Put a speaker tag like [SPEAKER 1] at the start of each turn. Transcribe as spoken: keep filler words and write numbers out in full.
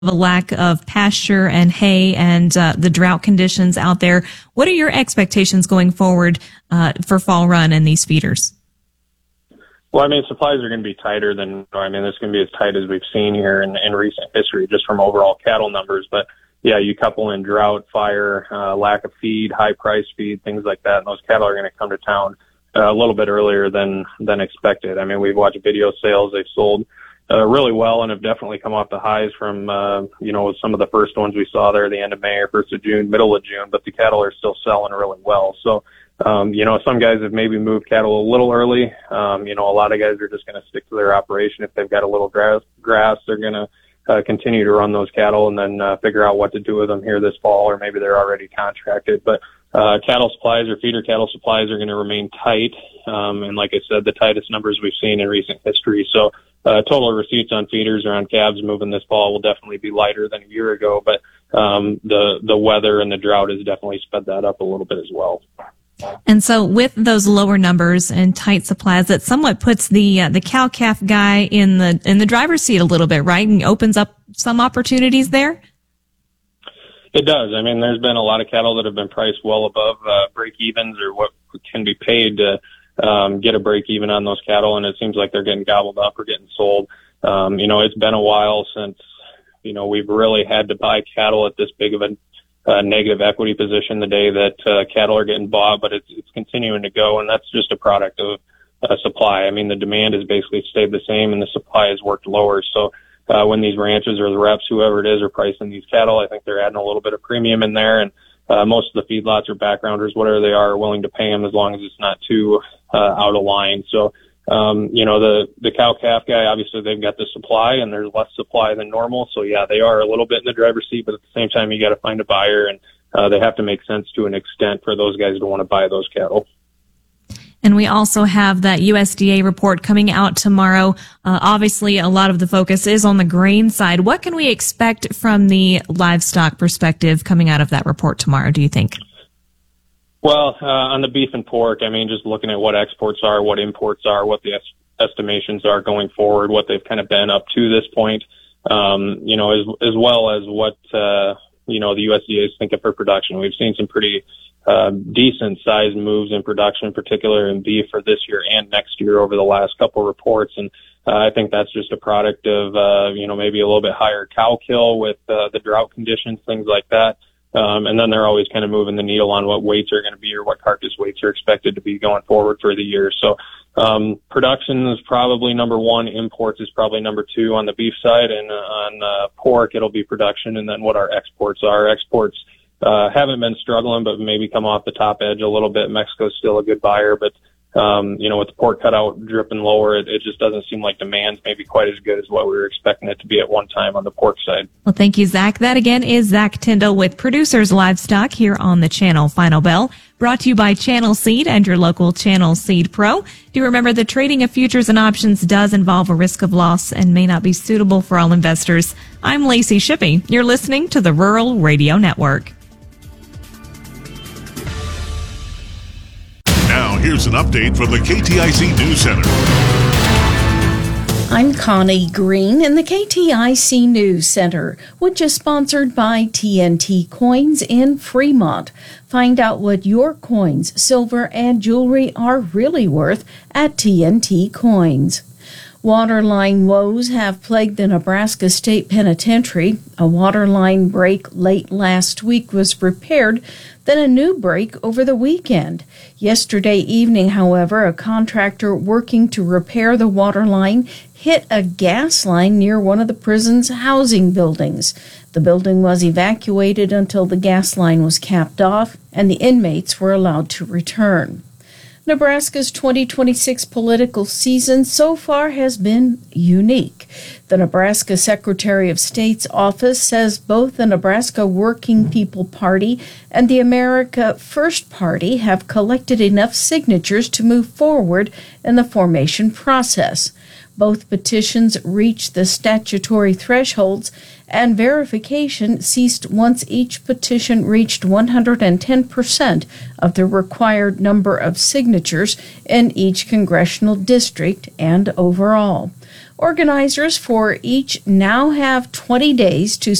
[SPEAKER 1] a lack of pasture and hay and uh, the drought conditions out there. What are your expectations going forward uh, for fall run and these feeders?
[SPEAKER 2] Well, I mean, supplies are going to be tighter than, I mean, it's going to be as tight as we've seen here in, in recent history, just from overall cattle numbers. But yeah, you couple in drought, fire, uh, lack of feed, high price feed, things like that, and those cattle are going to come to town uh, a little bit earlier than, than expected. I mean, we've watched video sales. They've sold Uh, really well and have definitely come off the highs from, uh, you know, some of the first ones we saw there at the end of May or first of June, middle of June, but the cattle are still selling really well. So, um, you know, some guys have maybe moved cattle a little early. Um, you know, a lot of guys are just going to stick to their operation. If they've got a little grass, grass they're going to uh, continue to run those cattle and then uh, figure out what to do with them here this fall, or maybe they're already contracted. But uh, cattle supplies or feeder cattle supplies are going to remain tight. Um, and like I said, the tightest numbers we've seen in recent history. So, Uh, total receipts on feeders or on calves moving this fall will definitely be lighter than a year ago, but um, the the weather and the drought has definitely sped that up a little bit as well.
[SPEAKER 1] And so, with those lower numbers and tight supplies, that somewhat puts the uh, the cow calf guy in the in the driver's seat a little bit, right, and opens up some opportunities there.
[SPEAKER 2] It does. I mean, there's been a lot of cattle that have been priced well above uh, break evens or what can be paid to Um, get a break even on those cattle, and it seems like they're getting gobbled up or getting sold. Um, you know, it's been a while since, you know, we've really had to buy cattle at this big of a uh, negative equity position the day that uh, cattle are getting bought, but it's, it's continuing to go, and that's just a product of uh, supply. I mean, the demand has basically stayed the same, and the supply has worked lower. So uh, when these ranches or the reps, whoever it is, are pricing these cattle, I think they're adding a little bit of premium in there, and Uh, most of the feedlots or backgrounders, whatever they are, are willing to pay them as long as it's not too uh, out of line. So, um, you know, the, the cow-calf guy, obviously they've got the supply, and there's less supply than normal. So, yeah, they are a little bit in the driver's seat, but at the same time, you got to find a buyer, and uh, they have to make sense to an extent for those guys to want to buy those cattle.
[SPEAKER 1] And we also have that U S D A report coming out tomorrow. Uh, obviously, a lot of the focus is on the grain side. What can we expect from the livestock perspective coming out of that report tomorrow, do you think?
[SPEAKER 2] Well, uh, on the beef and pork, I mean, just looking at what exports are, what imports are, what the es- estimations are going forward, what they've kind of been up to this point, um, you know, as, as well as what, uh, you know, the U S D A is thinking for production. We've seen some pretty Uh, decent sized moves in production, in particular in beef for this year and next year over the last couple reports. And uh, I think that's just a product of, uh, you know, maybe a little bit higher cow kill with uh, the drought conditions, things like that. Um, and then they're always kind of moving the needle on what weights are going to be or what carcass weights are expected to be going forward for the year. So um, production is probably number one. Imports is probably number two on the beef side. And uh, on uh, pork, it'll be production. And then what our exports are. Exports Uh, haven't been struggling, but maybe come off the top edge a little bit. Mexico's still a good buyer, but, um, you know, with the pork cutout dripping lower, it, it just doesn't seem like demand's maybe quite as good as what we were expecting it to be at one time on the pork side.
[SPEAKER 1] Well, thank you, Zach. That again is Zach Tyndall with Producers Livestock here on the Channel Final Bell, brought to you by Channel Seed and your local Channel Seed Pro. Do remember the trading of futures and options does involve a risk of loss and may not be suitable for all investors. I'm Lacey Shippey. You're listening to the Rural Radio Network.
[SPEAKER 3] Now, here's an update from the K T I C News Center.
[SPEAKER 4] I'm Connie Green in the K T I C News Center, which is sponsored by T N T Coins in Fremont. Find out what your coins, silver, and jewelry are really worth at T N T Coins. Waterline woes have plagued the Nebraska State Penitentiary. A waterline break late last week was repaired, then a new break over the weekend. Yesterday evening, however, a contractor working to repair the waterline hit a gas line near one of the prison's housing buildings. The building was evacuated until the gas line was capped off and the inmates were allowed to return. Nebraska's twenty twenty-six political season so far has been unique. The Nebraska Secretary of State's office says both the Nebraska Working People Party and the America First Party have collected enough signatures to move forward in the formation process. Both petitions reached the statutory thresholds, and verification ceased once each petition reached one hundred ten percent of the required number of signatures in each congressional district and overall. Organizers for each now have twenty days to